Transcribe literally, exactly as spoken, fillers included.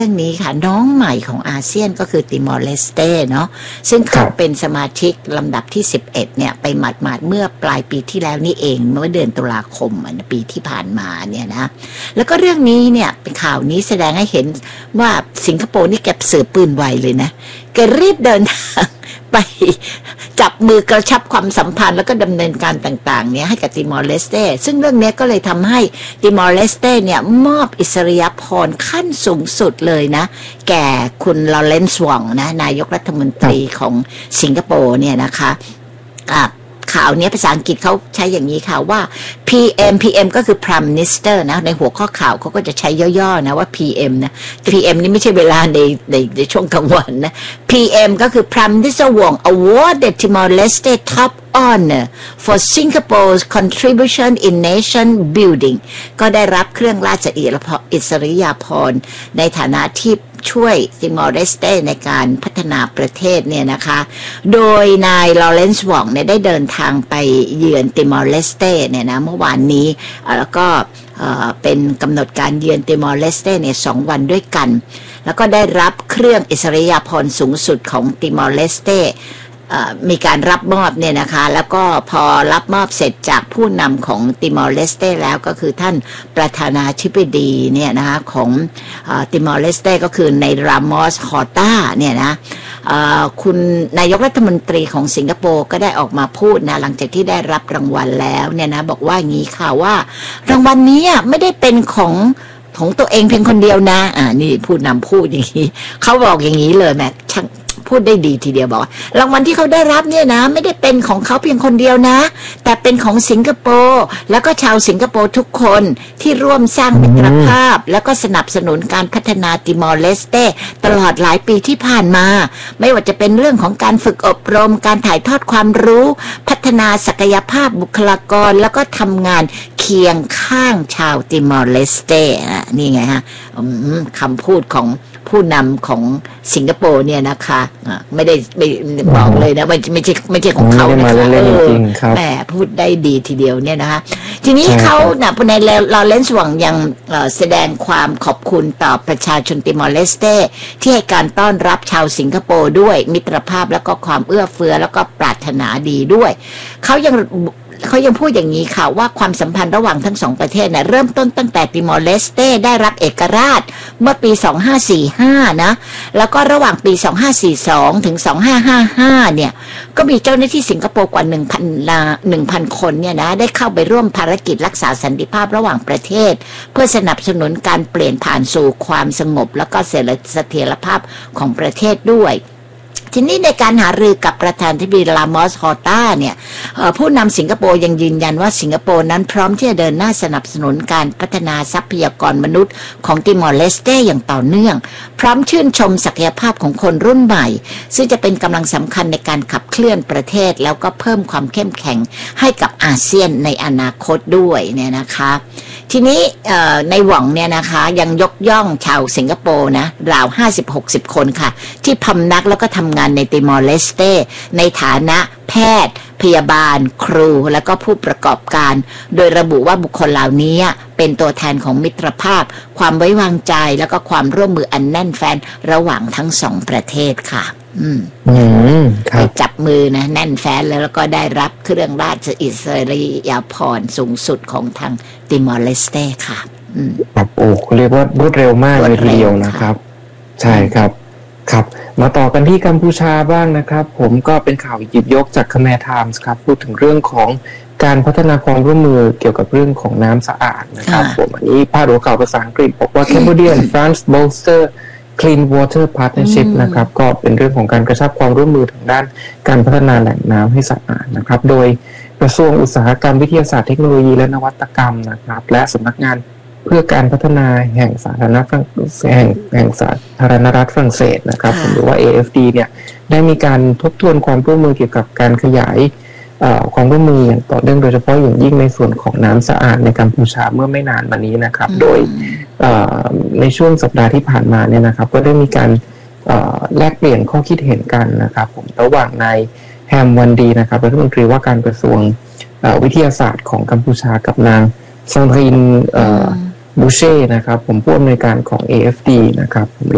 เรื่องนี้ค่ะน้องใหม่ของอาเซียนก็คือติมอร์เลสเตเนาะซึ่งเขาเป็นสมาชิกลำดับที่สิบเอ็ดเนี่ยไปหมาดๆเมื่อปลายปีที่แล้วนี่เองเมื่อเดือนตุลาคมปีที่ผ่านมาเนี่ยนะแล้วก็เรื่องนี้เนี่ยเป็นข่าวนี้แสดงให้เห็นว่าสิงคโปร์นี่แกเสือปืนไวเลยนะแกรีบเดินทางไปจับมือกระชับความสัมพันธ์แล้วก็ดำเนินการต่างๆเนี่ยให้กับติมอร์เลสเตซึ่งเรื่องนี้ก็เลยทำให้ติมอร์เลสเตเนี่ยมอบอิสริยาภรณ์ขั้นสูงสุดเลยนะแก่คุณลอเรนซ์วองนะนายกรัฐมนตรีของสิงคโปร์เนี่ยนะคะอ่ะข่าวนี้ภาษาอังกฤษเขาใช้อย่างนี้ค่ะว่า พี เอ็ม พี เอ็ม ก็คือ Prime Minister นะในหัวข้อข่าวเขาก็จะใช้ย่อๆนะว่า พี เอ็ม นะ พี เอ็ม นี่ไม่ใช่เวลาในในในช่วงกลางวันนะ พี เอ็ม ก็คือ Prime Minister Wong awarded Timor-Leste top honor for Singapore's contribution in nation building ก็ได้รับเครื่องราชอิสริยาภรณ์ในฐานะที่ช่วยติมอร์เลสเตในการพัฒนาประเทศเนี่ยนะคะโดยนายลอเรนซ์วองเนี่ยได้เดินทางไปเยือนติมอร์เลสเตเนี่ยนะเมื่อวานนี้แล้วก็เป็นกำหนดการเยือนติมอร์เลสเตเนี่ยสองวันด้วยกันแล้วก็ได้รับเครื่องอิสริยาภรณ์สูงสุดของติมอร์เลสเตมีการรับมอบเนี่ยนะคะแล้วก็พอรับมอบเสร็จจากผู้นำของติมอร์เลสเตแล้วก็คือท่านประธานาธิบดีเนี่ยนะคะของติมอร์เลสเตก็คือในรามอสฮอต้าเนี่ยนะคุณนายกรัฐมนตรีของสิงคโปร์ก็ได้ออกมาพูดนะหลังจากที่ได้รับรางวัลแล้วเนี่ยนะบอกว่างี้ค่ะว่ารางวัลนี้ไม่ได้เป็นของของตัวเองเพียงคนเดียวนะอ่านี่ผู้นำพูดอย่างนี้เขาบอกอย่างนี้เลยแม่ช่างพูดได้ดีทีเดียวบอกรางวัลที่เขาได้รับเนี่ยนะไม่ได้เป็นของเขาเพียงคนเดียวนะแต่เป็นของสิงคโปร์แล้วก็ชาวสิงคโปร์ทุกคนที่ร่วมสร้างมิตรภาพแล้วก็สนับสนุนการพัฒนาติมอร์เลสเตตลอดหลายปีที่ผ่านมาไม่ว่าจะเป็นเรื่องของการฝึกอบรมการถ่ายทอดความรู้พัฒนาศักยภาพบุคลากรแล้วก็ทำงานเคียงข้างชาวติมอร์เลสเตนี่ไงฮะคำพูดของผู้นำของสิงคโปร์เนี่ยนะคะไม่ได้ไม่บอกเลยนะไม่ไม่ใช่ไม่ใช่ของเขานะคะเออแหมพูดได้ดีทีเดียวเนี่ยนะคะทีนี้เขาเนี่ยในลอเรนซ์หวังยังแสดงความขอบคุณต่อประชาชนติมอร์เลสเตที่ให้การต้อนรับชาวสิงคโปร์ด้วยมิตรภาพแล้วก็ความเอื้อเฟื้อแล้วก็ปรารถนาดีด้วยเขายังเขายังพูดอย่างนี้ค่ะว่าความสัมพันธ์ระหว่างทั้งสองประเทศเนี่ยเริ่มต้นตั้งแต่ติมอร์เลสเตได้รับเอกราชเมื่อปีสองพันห้าร้อยสี่สิบห้านะแล้วก็ระหว่างปีสองพันห้าร้อยสี่สิบสองถึงสองพันห้าร้อยห้าสิบห้าเนี่ยก็มีเจ้าหน้าที่สิงคโปร์กว่า หนึ่งพัน หนึ่งพัน คนเนี่ยนะได้เข้าไปร่วมภารกิจรักษาสันติภาพระหว่างประเทศเพื่อสนับสนุนการเปลี่ยนผ่านสู่ความสงบแล้วก็เสถียรภาพของประเทศด้วยทีนี้ในการหารือกับประธานาธิบดีลามอสฮอต้าเนี่ยผู้นำสิงคโปร์ยังยืนยันว่าสิงคโปร์นั้นพร้อมที่จะเดินหน้าสนับสนุนการพัฒนาทรัพยากรมนุษย์ของติมอร์เลสเตอย่างต่อเนื่องพร้อมชื่นชมศักยภาพของคนรุ่นใหม่ซึ่งจะเป็นกำลังสำคัญในการขับเคลื่อนประเทศแล้วก็เพิ่มความเข้มแข็งให้กับอาเซียนในอนาคตด้วยเนี่ยนะคะทีนี้ในหวังเนี่ยนะคะยังยกย่องชาวสิงคโปร์นะราว ห้าสิบถึงหกสิบ คนค่ะที่พำนักแล้วก็ทำงานในติมอร์เลสเตในฐานะแพทย์พยาบาลครูและก็ผู้ประกอบการโดยระบุว่าบุคคลเหล่านี้เป็นตัวแทนของมิตรภาพความไว้วางใจแล้วก็ความร่วมมืออันแน่นแฟ้นระหว่างทั้งสองประเทศค่ะอืมอืมไปจับมือนะแน่นแฟ้นแล้วแล้วก็ได้รับเครื่องราชอิสริยาภรณ์สูงสุดของทางติมอร์เลสเตค่ะอืมครับโอ้เรียกว่ารวดเร็วมากเลยทีเดียวนะครับใช่ครับครับมาต่อกันที่กัมพูชาบ้างนะครับผมก็เป็นข่าวหยิบยกจาก Khmer Times ครับพูดถึงเรื่องของการพัฒนาความร่วมมือเกี่ยวกับเรื่องของน้ำสะอาดนะครับผมอันนี้พาดหัวข่าวภาษาอังกฤษบอกว่า Cambodia and France bolster Clean Water Partnership นะครับก็เป็นเรื่องของการกระชับความร่วมมือทางด้านการพัฒนาแหล่งน้ำให้สะอาดนะครับโดยกระทรวงอุตสาหกรรมวิทยาศาสตร์เทคโนโลยีและนวัตกรรมนะครับและสำนักงานเพื่อการพัฒนาแห่งสาธารณรัฐแห่งแห่งสาธารณรัฐฝรั่งเศสนะครับหรือว่า เอ เอฟ ดี เนี่ยได้มีการทบทวนความร่วมมือเกี่ยวกับการขยายความร่วมมืออย่างต่อเนื่องโดยเฉพาะอย่างยิ่งในส่วนของน้ำสะอาดในกัมพูชาเมื่อไม่นานมานี้นะครับโดยในช่วงสัปดาห์ที่ผ่านมาเนี่ยนะครับก็ได้มีการแลกเปลี่ยนข้อคิดเห็นกันนะครับผมระหว่างนายแฮมวันดีนะครับรัฐมนตรีว่าการกระทรวงวิทยาศาสตร์ของกัมพูชากับนางซองรินบูเช่นะครับผมผู้อำนวยการของ เอ เอฟ ดี นะครับ